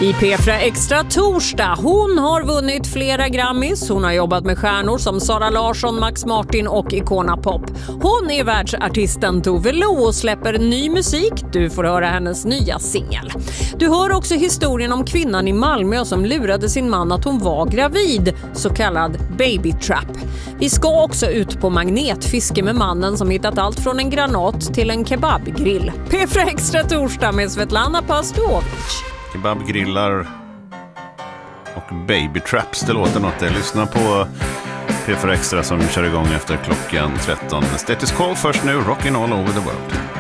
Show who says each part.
Speaker 1: I P4 Extra torsdag. Hon har vunnit flera Grammys. Hon har jobbat med stjärnor som Sara Larsson, Max Martin och Icona Pop. Hon är världsartisten Tove Lo och släpper ny musik. Du får höra hennes nya singel. Du hör också historien om kvinnan i Malmö som lurade sin man att hon var gravid, så kallad baby trap. Vi ska också ut på magnetfiske med mannen som hittat allt från en granat till en kebabgrill. P4 Extra torsdag med Svetlana Pastovic.
Speaker 2: Kebabgrillar och baby traps, det låter något. Jag lyssnar på P4 Extra som kör igång efter klockan 13. Status Quo först nu, Rockin' All Over the World.